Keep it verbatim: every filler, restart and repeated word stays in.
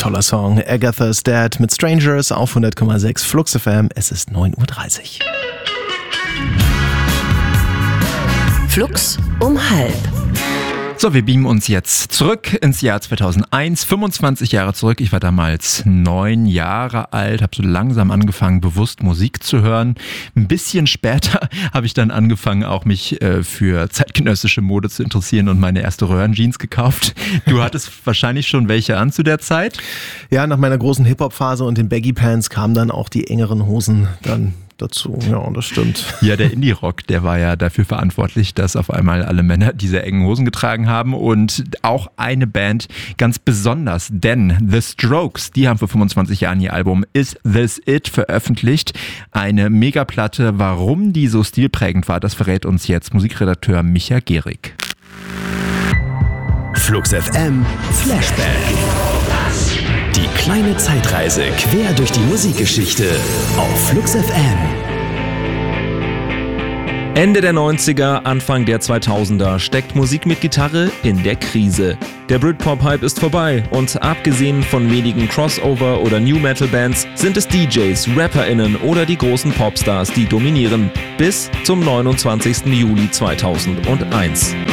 toller Song. Agatha's Dad mit Strangers auf hundert Komma sechs Flux F M. Es ist neun Uhr dreißig. Flux um halb. So, wir beamen uns jetzt zurück ins Jahr zweitausendeins, fünfundzwanzig Jahre zurück. Ich war damals neun Jahre alt, habe so langsam angefangen, bewusst Musik zu hören. Ein bisschen später habe ich dann angefangen, auch mich äh, für zeitgenössische Mode zu interessieren und meine erste Röhrenjeans gekauft. Du hattest wahrscheinlich schon welche an zu der Zeit? Ja, nach meiner großen Hip-Hop-Phase und den Baggy Pants kamen dann auch die engeren Hosen dann dazu. Ja, das stimmt. Ja, der Indie-Rock, der war ja dafür verantwortlich, dass auf einmal alle Männer diese engen Hosen getragen haben und auch eine Band ganz besonders, denn The Strokes, die haben vor fünfundzwanzig Jahren ihr Album Is This It veröffentlicht. Eine Megaplatte. Warum die so stilprägend war, das verrät uns jetzt Musikredakteur Micha Gehrig. Flux F M Flashback. Die kleine Zeitreise quer durch die Musikgeschichte auf Flux F M. Ende der neunziger, Anfang der zweitausender steckt Musik mit Gitarre in der Krise. Der Britpop-Hype ist vorbei und abgesehen von wenigen Crossover- oder New-Metal-Bands sind es D Js, RapperInnen oder die großen Popstars, die dominieren. Bis zum neunundzwanzigsten Juli zweitausendeins.